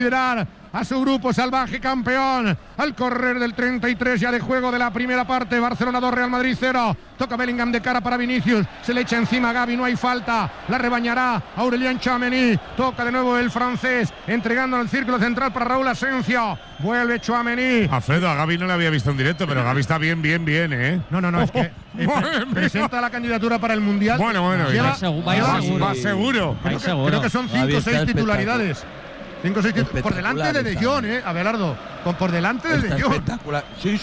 a su grupo salvaje campeón al correr del 33 ya de juego de la primera parte. Barcelona 2, Real Madrid 0. Toca Bellingham de cara para Vinicius, se le echa encima a Gavi, no hay falta, la rebañará Aurélien Tchouaméni. Toca de nuevo el francés, entregando al círculo central para Raúl Asensio. Vuelve Tchouaméni. Alfredo, a Gavi no le había visto en directo, pero Gavi está bien, ¿eh? No, es que presenta la candidatura para el Mundial. Bueno, va seguro. Creo que son 5 o 6 titularidades. 5 o 6 por delante de De Jong, Abelardo. Por delante de De Jong. Espectacular. Sí,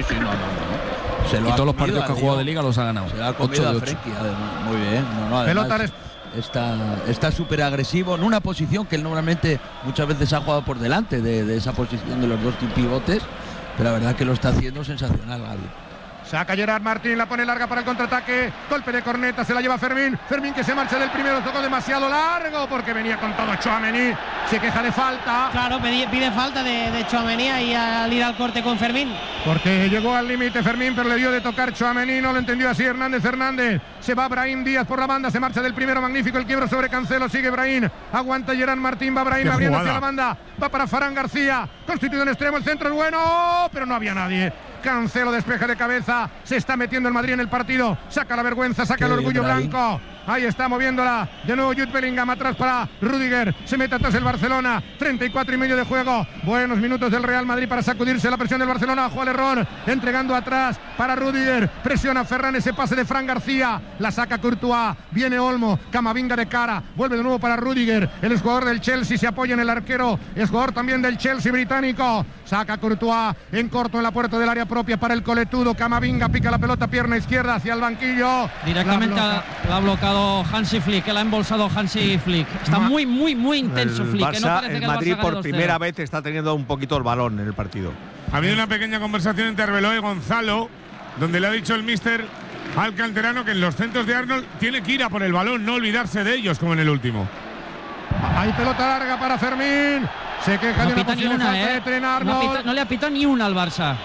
no. Y todos los partidos que ha jugado de Liga los ha ganado. Se la ha comido 8 de 8. Muy bien. Pelota está súper agresivo en una posición que él normalmente muchas veces ha jugado por delante de esa posición de los dos pivotes, pero la verdad que lo está haciendo sensacional, Gavi. Saca Gerard Martín, la pone larga para el contraataque. Golpe de corneta, se la lleva Fermín. Fermín que se marcha del primero, tocó demasiado largo porque venía con todo Tchouaméni. Se queja de falta. Claro, pide falta de Tchouaméni y al ir al corte con Fermín. Porque llegó al límite Fermín, pero le dio de tocar Tchouaméni. No lo entendió así Hernández. Se va Brahim Díaz por la banda, se marcha del primero. Magnífico el quiebro sobre Cancelo. Sigue Brahim. Aguanta Gerard Martín. Va Brahim abriendo hacia la banda. Va para Farán García. Constituido en extremo. El centro es bueno, pero no había nadie. Cancelo despeja de cabeza, se está metiendo el Madrid en el partido, saca la vergüenza, saca el orgullo blanco. Ahí está moviéndola de nuevo Jude Bellingham atrás para Rudiger, se mete atrás el Barcelona, 34 y medio de juego, buenos minutos del Real Madrid para sacudirse la presión del Barcelona. Ojo al error, entregando atrás para Rudiger, presiona Ferran, ese pase de Fran García, la saca Courtois, viene Olmo, Camavinga de cara, vuelve de nuevo para Rudiger, el exjugador del Chelsea se apoya en el arquero, exjugador también del Chelsea británico, saca Courtois en corto en la puerta del área propia para el coletudo, Camavinga pica la pelota, pierna izquierda hacia el banquillo. Directamente la ha bloqueado Hansi Flick, que la ha embolsado Hansi Flick. Está muy intenso el Flick. Barça, Que no parece el que Madrid el Barça por gane 2-0. primera vez está teniendo un poquito el balón en el partido. Ha habido una pequeña conversación entre Arbeloa y Gonzalo, donde le ha dicho el míster al canterano que en los centros de Arnold tiene que ir a por el balón, no olvidarse de ellos como en el último. Hay pelota larga para Fermín. Se queja de una posible falta de Trent Arnold. No le ha pitado ni una al Barça.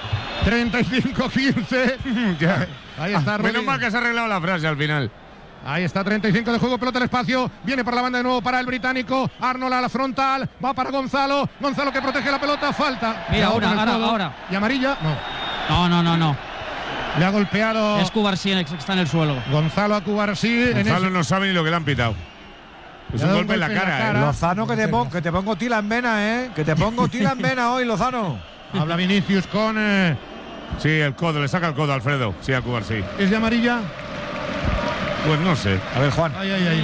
35-15. Ahí está Rudiger. Menos mal que se ha arreglado la frase al final. Ahí está, 35 de juego, pelota al espacio, viene por la banda de nuevo para el británico, Arnold a la frontal, va para Gonzalo que protege la pelota, falta. Mira, ahora. ¿Y amarilla? No. Le ha golpeado. Es Cubarsí que está en el suelo. Gonzalo a Cubarsí. Gonzalo no sabe ni lo que le han pitado. Es un golpe en la cara, Lozano, que te pongo tila en vena, Que te pongo tila en vena hoy, Lozano. Habla Vinicius con… Sí, el codo, le saca el codo a Alfredo. Sí, a Cubarsí. ¿Es de amarilla? Pues no sé. A ver, Juan.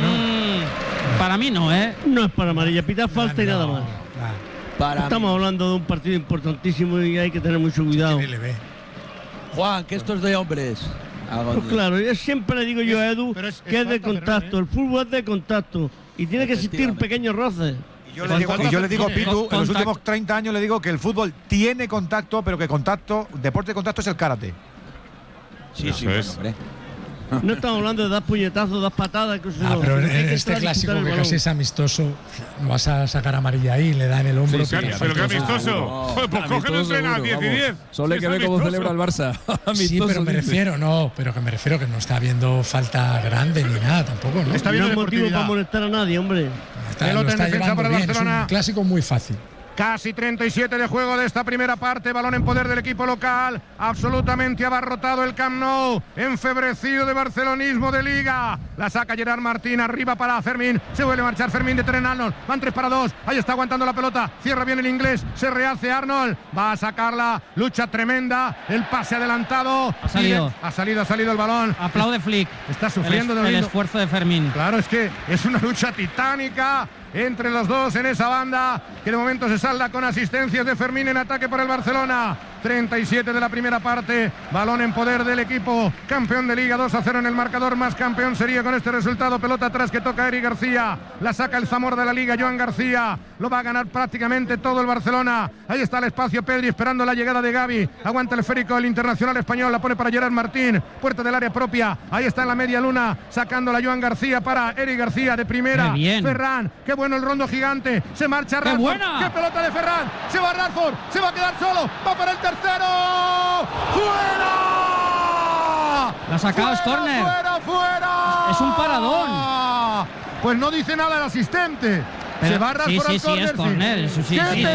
No. Para mí no, No es para amarilla, pita falta y nada más. Estamos hablando de un partido importantísimo y hay que tener mucho cuidado. Juan, que esto es de hombres. Pues claro, yo siempre le digo yo a Edu que es de contacto, el fútbol es de contacto y tiene que existir pequeños roces. Yo le digo a Pitu, en los últimos 30 años le digo que el fútbol tiene contacto, pero que deporte de contacto es el karate. Sí, hombre. No estamos hablando de dar puñetazos, dar patadas. Pero en este clásico que casi es amistoso, no vas a sacar amarilla ahí, le da en el hombro. Pero que amistoso. Pues coge no entrena 10 y 10. Solo hay que ver cómo celebra el Barça. Sí, pero me refiero que no está habiendo falta grande ni nada tampoco, ¿no? Está no hay motivo para molestar a nadie, hombre. Pelota en defensa para el Barcelona. Es un clásico muy fácil. Casi 37 de juego de esta primera parte, balón en poder del equipo local, absolutamente abarrotado el Camp Nou, enfebrecido de barcelonismo de Liga, la saca Gerard Martín, arriba para Fermín, se vuelve a marchar Fermín de Trent Arnold, van 3 para 2, ahí está aguantando la pelota, cierra bien el inglés, se rehace Arnold, va a sacarla, lucha tremenda, el pase adelantado, ha salido el balón. Aplaude Flick. Está sufriendo el esfuerzo de Fermín. Claro, es que es una lucha titánica entre los dos en esa banda, que de momento se salda con asistencias de Fermín en ataque por el Barcelona. 37 de la primera parte, balón en poder del equipo campeón de Liga, 2-0 en el marcador, más campeón sería con este resultado. Pelota atrás que toca Eric García, la saca el Zamora de la Liga, Joan García, lo va a ganar prácticamente todo el Barcelona. Ahí está el espacio, Pedri esperando la llegada de Gavi, aguanta el esférico el internacional español, la pone para Gerard Martín, puerta del área propia, ahí está en la media luna, sacándola Joan García para Eric García de primera. Ferran, qué bueno el rondo gigante, se marcha Rashford, qué pelota de Ferran, se va Rashford, se va a quedar solo, va para el tercero, ¡fuera! La ha sacado, es córner. ¡Fuera! Es un paradón. Pues no dice nada el asistente. Pero, se va Rashford al córner. Sí, es córner.